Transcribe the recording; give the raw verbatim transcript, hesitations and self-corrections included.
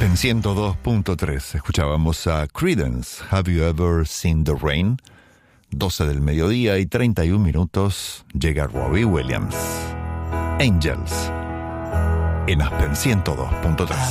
Aspen ciento dos punto tres. Escuchábamos a Creedence, Have You Ever Seen the Rain? doce del mediodía y treinta y un minutos. Llega Robbie Williams. Angels. En Aspen ciento dos punto tres.